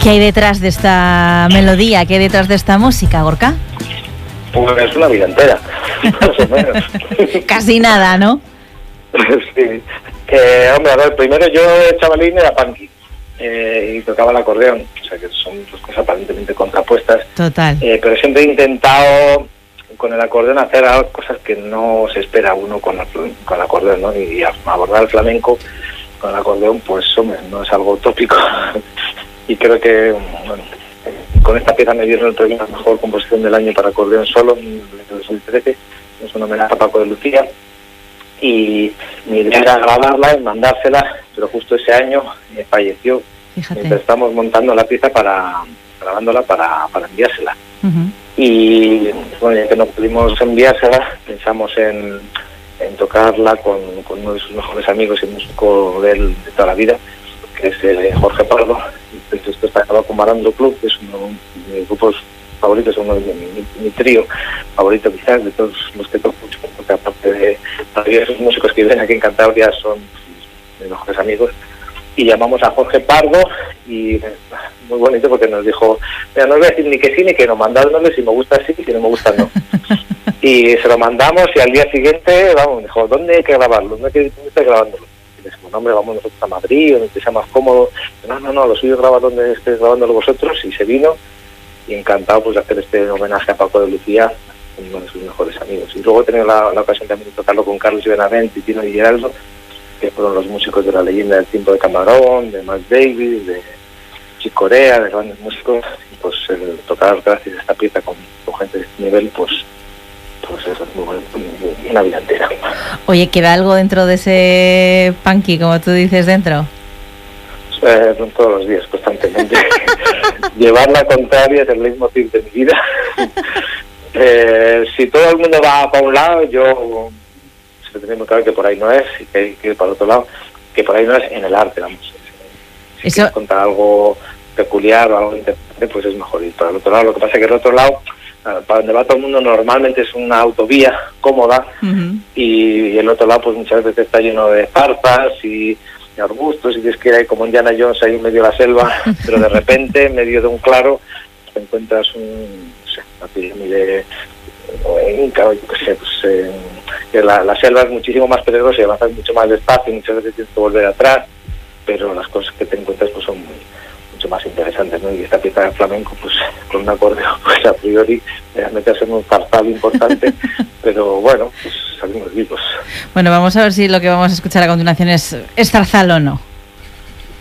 ¿Qué hay detrás de esta melodía? ¿Qué hay detrás de esta música, Gorka? Pues una vida entera, más o menos. Casi nada, ¿no? Sí. Hombre, a ver, primero yo de chavalín era punky y tocaba el acordeón, o sea que son dos cosas aparentemente contrapuestas. Total. Pero siempre he intentado con el acordeón hacer cosas que no se espera uno con el acordeón, ¿no? Y abordar el flamenco con el acordeón, pues hombre, no es algo tópico. Y creo que, bueno, con esta pieza me dieron el premio a la mejor composición del año para acordeón solo en 2013. Es un homenaje a Paco de Lucía. Y mi idea era grabarla y mandársela, pero justo ese año falleció. Fíjate. Mientras estamos montando la pieza grabándola para enviársela. Uh-huh. Y bueno, ya que no pudimos enviársela, pensamos en tocarla con uno de sus mejores amigos y músico de toda la vida, que es Jorge Pardo. Esto está acabado con Marando Club, que es uno de mis grupos favoritos, uno de mi trío favorito quizás de todos los que toco, porque aparte de esos músicos que viven aquí en Cantabria son mis mejores amigos. Y llamamos a Jorge Pardo y muy bonito porque nos dijo, mira, no os voy a decir ni que sí ni que no, mandádmelo, si me gusta sí y si no me gusta no. Y se lo mandamos y al día siguiente, vamos, dijo, ¿dónde hay que grabarlo? ¿Dónde está grabándolo? Y le dijimos, no, hombre, vamos nosotros a Madrid, donde sea más cómodo. No, lo suyo es grabar donde estéis grabándolo vosotros. Y se vino y encantado pues de hacer este homenaje a Paco de Lucía, uno de sus mejores amigos. Y luego he tenido la ocasión también de tocarlo con Carlos y Benavent, Tino y Geraldo, que fueron los músicos de la leyenda del tiempo de Camarón, de Miles Davis, de Chick Corea, de grandes músicos. Y pues el tocar gracias a esta pieza con gente de este nivel, pues eso es muy bueno, una vida entera. Oye, ¿queda algo dentro de ese punky, como tú dices, dentro? Todos los días, constantemente. Llevar la contraria es el leitmotiv de mi vida. Si todo el mundo va para un lado, yo se lo tengo muy claro que por ahí no es, y que hay que ir para el otro lado, que por ahí no es en el arte, vamos. Si quieres contar algo peculiar o algo interesante, pues es mejor ir para el otro lado. Lo que pasa es que el otro lado, para donde va todo el mundo, normalmente es una autovía cómoda. Uh-huh. Y el otro lado pues muchas veces está lleno de zarzas y arbustos, y tienes que ir ahí como Indiana Jones ahí en medio de la selva, pero de repente en medio de un claro te encuentras una pirámide inca, o yo qué sé, pues que la selva es muchísimo más peligrosa y avanzas mucho más despacio y muchas veces tienes que volver atrás, pero las cosas que te encuentras pues son mucho más interesantes, ¿no? Y esta pieza de flamenco, pues con un acordeón, pues a priori meterse en un zarzal importante, pero bueno, pues salimos vivos. Bueno, vamos a ver si lo que vamos a escuchar a continuación es zarzal o no.